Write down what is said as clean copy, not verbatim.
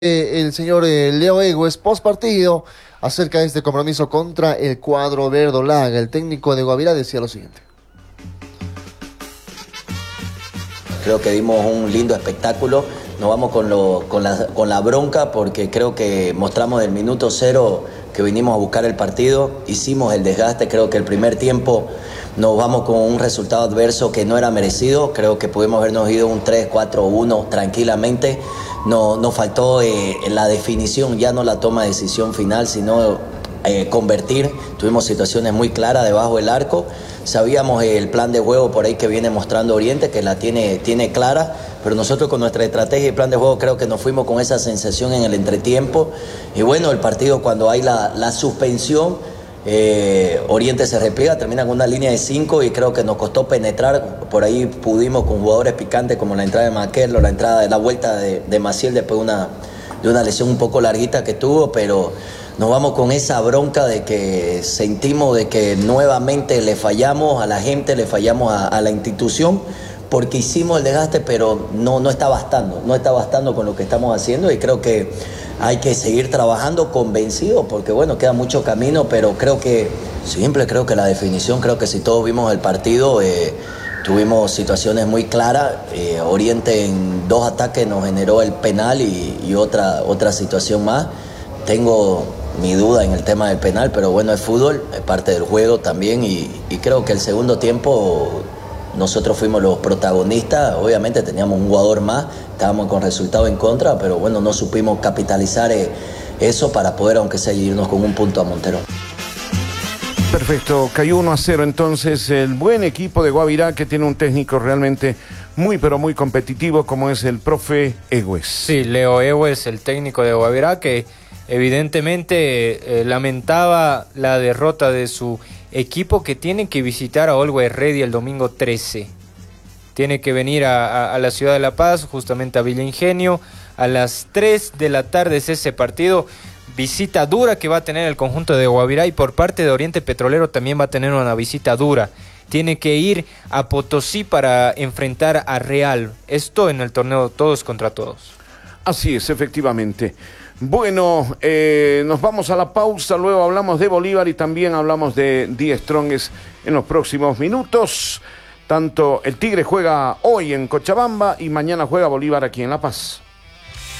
El señor Leo Egues post partido acerca de este compromiso contra el cuadro verdolaga. El técnico de Guavirá decía lo siguiente: creo que dimos un lindo espectáculo. Nos vamos con la bronca porque creo que mostramos del minuto cero que vinimos a buscar el partido, hicimos el desgaste. Creo que el primer tiempo nos vamos con un resultado adverso que no era merecido. Creo que pudimos habernos ido un 3-4-1 tranquilamente. Nos faltó la definición, ya no la toma de decisión final, sino convertir. Tuvimos situaciones muy claras debajo del arco. Sabíamos el plan de juego por ahí que viene mostrando Oriente, que la tiene clara, pero nosotros con nuestra estrategia y plan de juego creo que nos fuimos con esa sensación en el entretiempo. Y bueno, el partido cuando hay la suspensión, Oriente se repliega, termina con una línea de 5 y creo que nos costó penetrar. Por ahí pudimos con jugadores picantes como la entrada de Maquel o la vuelta de Maciel después de una lesión un poco larguita que tuvo, pero nos vamos con esa bronca de que sentimos de que nuevamente le fallamos a la gente, le fallamos a la institución, porque hicimos el desgaste, pero no está bastando con lo que estamos haciendo, y creo que hay que seguir trabajando convencido, porque bueno, queda mucho camino, pero creo que la definición, creo que si todos vimos el partido, tuvimos situaciones muy claras. Oriente en 2 ataques nos generó el penal y otra situación más. Tengo mi duda en el tema del penal, pero bueno, es fútbol, es parte del juego también, y creo que el segundo tiempo nosotros fuimos los protagonistas. Obviamente teníamos un jugador más, estábamos con resultado en contra, pero bueno, no supimos capitalizar eso para poder, aunque sea, irnos con un punto a Montero. Perfecto, cayó 1-0 entonces el buen equipo de Guavirá, que tiene un técnico realmente muy pero muy competitivo como es el profe Egues. Sí, Leo Egues, el técnico de Guavirá, que evidentemente lamentaba la derrota de su equipo, que tiene que visitar a Always Ready el domingo 13. Tiene que venir a la ciudad de La Paz, justamente a Villa Ingenio. A las 3 de la tarde es ese partido. Visita dura que va a tener el conjunto de Guavirá, y por parte de Oriente Petrolero también va a tener una visita dura. Tiene que ir a Potosí para enfrentar a Real. Esto en el torneo Todos contra Todos. Así es, efectivamente. Bueno, nos vamos a la pausa, luego hablamos de Bolívar y también hablamos de Die Strongest en los próximos minutos. Tanto el Tigre juega hoy en Cochabamba y mañana juega Bolívar aquí en La Paz.